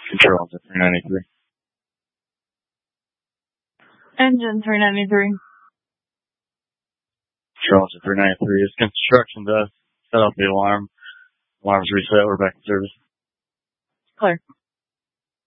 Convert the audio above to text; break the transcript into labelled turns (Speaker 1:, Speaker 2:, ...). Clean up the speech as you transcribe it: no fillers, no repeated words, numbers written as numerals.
Speaker 1: Control to 393.
Speaker 2: Engine 393.
Speaker 1: Control to 393 is construction to set off the alarm. Alarm's reset. We're back in service.
Speaker 2: Clear.